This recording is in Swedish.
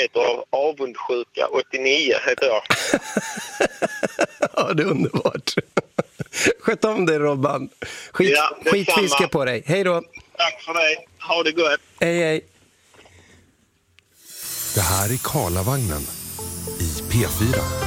heter Avundsjuka 89 heter jag. Ja, det är underbart. Sköt om dig, Robban. Skitfiske på dig. Hej då. Tack för dig. Ha det gott. Hej, hej. Det här är Karlavagnen i P4.